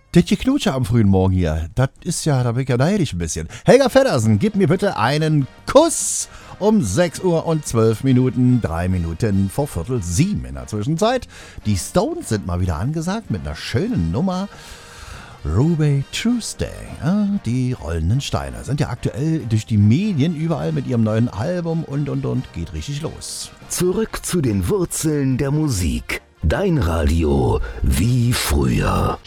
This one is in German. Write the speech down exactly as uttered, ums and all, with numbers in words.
Das Geknutsche am frühen Morgen hier, das ist ja, da bin ich ja neidisch ein bisschen. Helga Feddersen, gib mir bitte einen Kuss um sechs Uhr und zwölf Minuten, drei Minuten vor Viertel sieben in der Zwischenzeit. Die Stones sind mal wieder angesagt mit einer schönen Nummer. Ruby Tuesday, ja, die rollenden Steine, sind ja aktuell durch die Medien überall mit ihrem neuen Album und und und, geht richtig los. Zurück zu den Wurzeln der Musik. Dein Radio wie früher.